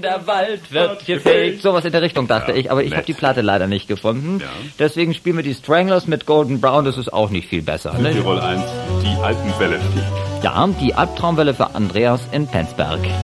der Wald wird gefegt. Sowas in der Richtung dachte ich, aber ich habe die Platte leider nicht gefunden. Ja. Deswegen spielen wir die Stranglers mit Golden Brown, das ist auch nicht viel besser. Tirol 1, die Alpenwelle. Ja, die Albtraumwelle für Andreas in Penzberg.